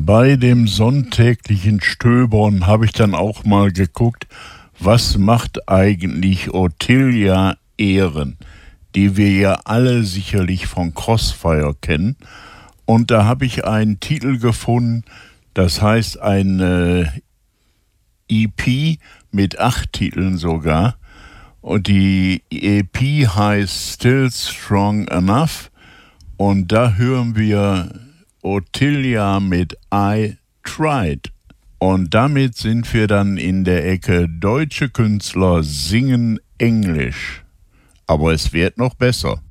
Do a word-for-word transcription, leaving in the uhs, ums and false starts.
Bei dem sonntäglichen Stöbern habe ich dann auch mal geguckt, was macht eigentlich Ottilia Ehren, die wir ja alle sicherlich von Crossfire kennen. Und da habe ich einen Titel gefunden, das heißt eine E P mit acht Titeln sogar. Und die E P heißt Still Strong Enough. Und da hören wir Ottilia mit I Tried. Und damit sind wir dann in der Ecke deutsche Künstler singen Englisch. Aber es wird noch besser.